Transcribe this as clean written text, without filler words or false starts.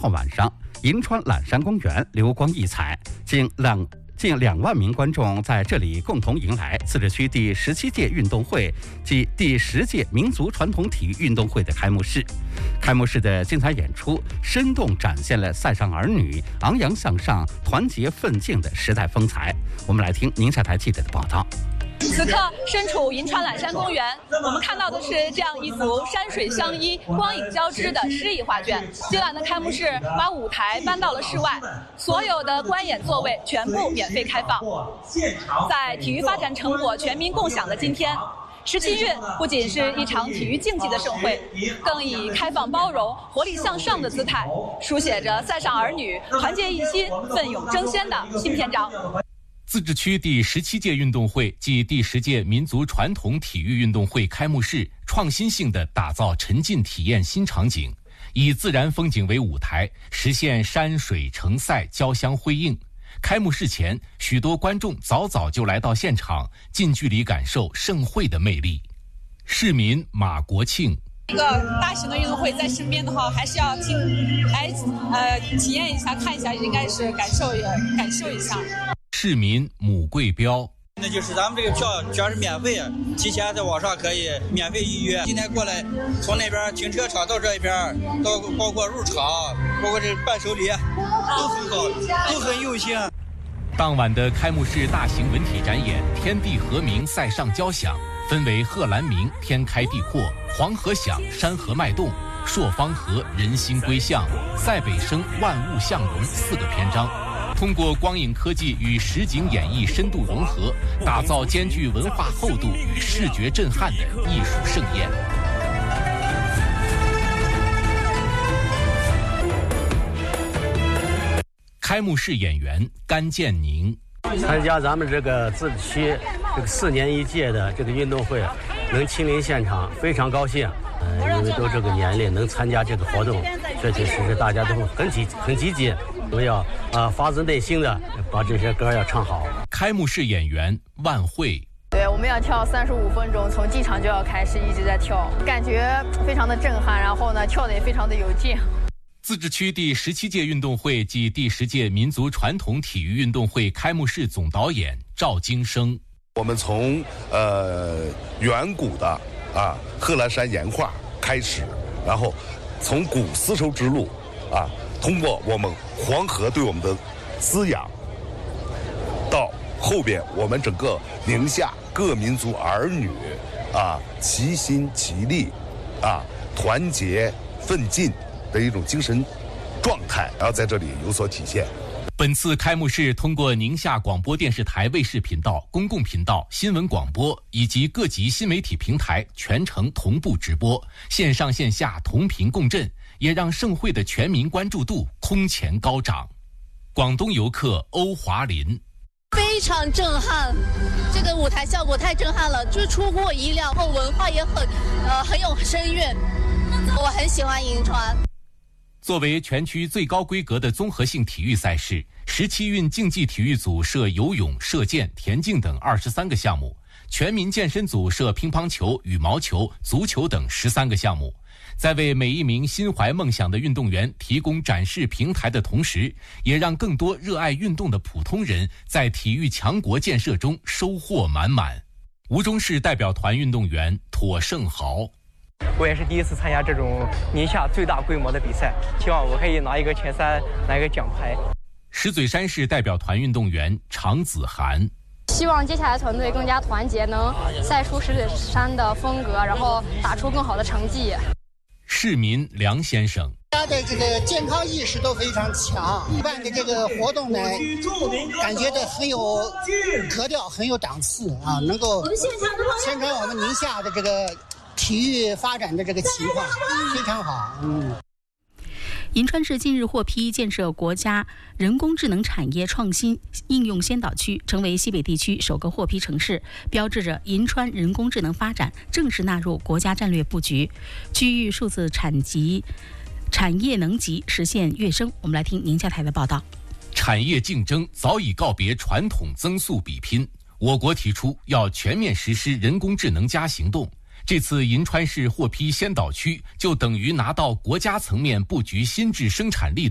号晚上，银川揽山公园流光溢彩，近2万名观众在这里共同迎来自治区第17届运动会及第10届民族传统体育运动会的开幕式。开幕式的精彩演出，生动展现了塞上儿女昂扬向上、团结奋进的时代风采。我们来听宁夏台记者的报道。 此刻身处银川揽山公园，我们看到的是这样一幅山水相依、光影交织的诗意画卷。今晚的开幕式把舞台搬到了室外，所有的观演座位全部免费开放。在体育发展成果全民共享的今天，17运不仅是一场体育竞技的盛会，更以开放包容、活力向上的姿态，书写着塞上儿女团结一心、奋勇争先的新篇章。 自治区第17届运动会暨第10届民族传统体育运动会开幕式，创新性地打造沉浸体验新场景，以自然风景为舞台，实现山水城塞交相辉映。开幕式前，许多观众早早就来到现场，近距离感受盛会的魅力。市民马国庆： 一个大型的运动会在身边的话，还是要体验一下、看一下，应该是感受一下。 市民母贵标： 那就是咱们这个票全是免费，提前在网上可以免费预约。今天过来，从那边停车场到这边，到包括入场，包括这伴手礼，都很好，都很用心。 当晚的开幕式大型文体展演《天地和鸣塞上交响》，分为贺兰鸣、天开地阔、黄河响、山河脉动、朔方河、人心归向、塞北声、万物向荣4个篇章。通过光影科技与实景演绎深度融合，打造兼具文化厚度与视觉震撼的艺术盛宴。开幕式演员甘建宁： 参加咱们这个自治区这个4年1届的这个运动会，能亲临现场，非常高兴。因为都这个年龄能参加这个活动，确确实实大家都很积极。我们要发自内心的把这些歌要唱好。 开幕式演员万慧： 对，我们要跳35分钟，从进场就要开始，一直在跳，感觉非常的震撼，然后呢，跳得也非常的有劲。 自治区第17届运动会暨第10届民族传统体育运动会开幕式总导演赵金生： 我们从远古的贺兰山岩画开始，然后从古丝绸之路通过我们黄河对我们的滋养，到后边我们整个宁夏各民族儿女齐心齐力团结奋进的一种精神状态，然后在这里有所体现。 本次开幕式通过宁夏广播电视台卫视频道、公共频道、新闻广播以及各级新媒体平台全程同步直播，线上线下同频共振，也让盛会的全民关注度空前高涨。广东游客欧华林： 非常震撼，这个舞台效果太震撼了，就是出乎我意料，然后文化也很有深韵，我很喜欢银川。 作为全区最高规格的综合性体育赛事，17运竞技体育组设游泳、射箭、田径等23个项目，全民健身组设乒乓球、羽毛球、足球等13个项目。在为每一名心怀梦想的运动员提供展示平台的同时，也让更多热爱运动的普通人在体育强国建设中收获满满。吴忠市代表团运动员妥胜豪： 我也是第一次参加这种宁夏最大规模的比赛，希望我可以拿一个前3，拿一个奖牌。 石嘴山市代表团运动员常子涵： 希望接下来团队更加团结，能赛出石嘴山的风格，然后打出更好的成绩。 市民梁先生： 大家的这个健康意识都非常强，办的这个活动呢，感觉的很有格调，很有档次能够宣传我们宁夏的这个体育发展的这个情况，非常好。 银川市近日获批建设国家人工智能产业创新应用先导区，成为西北地区首个获批城市，标志着银川人工智能发展正式纳入国家战略布局，区域数字产业能级实现跃升。我们来听宁夏台的报道。 产业竞争早已告别传统增速比拼，我国提出要全面实施人工智能行动。这次银川市获批先导区，就等于拿到国家层面布局新质生产力